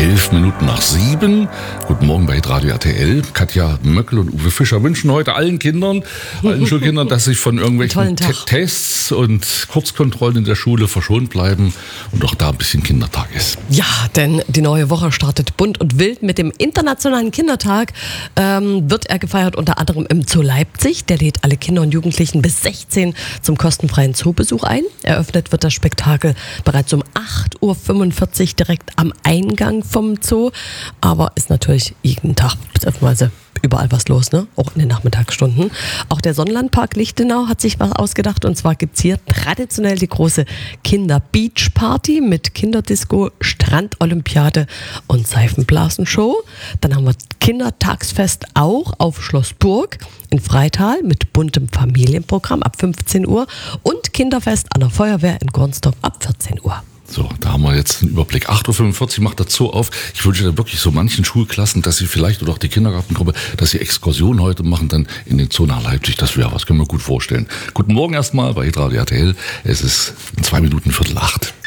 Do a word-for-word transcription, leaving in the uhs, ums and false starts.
Elf Minuten nach sieben. Guten Morgen bei Radio R T L. Katja Möckel und Uwe Fischer wünschen heute allen Kindern, allen Schulkindern, dass sie von irgendwelchen Te- Tests und Kurzkontrollen in der Schule verschont bleiben und auch da ein bisschen Kindertag ist. Ja, denn die neue Woche startet bunt und wild mit dem Internationalen Kindertag. Ähm, wird er gefeiert unter anderem im Zoo Leipzig. Der lädt alle Kinder und Jugendlichen bis sechzehn zum kostenfreien Zoobesuch ein. Eröffnet wird das Spektakel bereits um acht Uhr fünfundvierzig direkt am Eingang vom Zoo, aber ist natürlich jeden Tag beziehungsweise überall was los, ne? Auch in den Nachmittagsstunden. Auch der Sonnenlandpark Lichtenau hat sich was ausgedacht, und zwar gibt es hier traditionell die große Kinder-Beach-Party mit Kinderdisco, Strandolympiade und Seifenblasenshow. Dann haben wir Kindertagsfest auch auf Schloss Burg in Freital mit buntem Familienprogramm ab fünfzehn Uhr und Kinderfest an der Feuerwehr in Gornsdorf ab vierzehn Uhr. So, da haben wir jetzt einen Überblick. acht Uhr fünfundvierzig macht das Zoo auf. Ich wünsche da wirklich so manchen Schulklassen, dass sie vielleicht, oder auch die Kindergartengruppe, dass sie Exkursionen heute machen, dann in den Zoo nach Leipzig. Das wäre was, können wir gut vorstellen. Guten Morgen erstmal bei Radio R T L. Es ist in zwei Minuten Viertel acht.